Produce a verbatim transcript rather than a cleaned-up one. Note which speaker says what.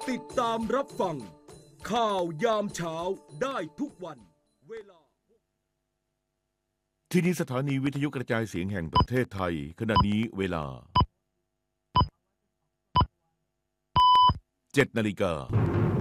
Speaker 1: ติดตามรับฟังข่าวยามเช้าได้ทุกวันเวลา
Speaker 2: ที่นี่สถานีวิทยุกระจายเสียงแห่งประเทศไทยขณะนี้เวลาเจ็ดนาฬิกา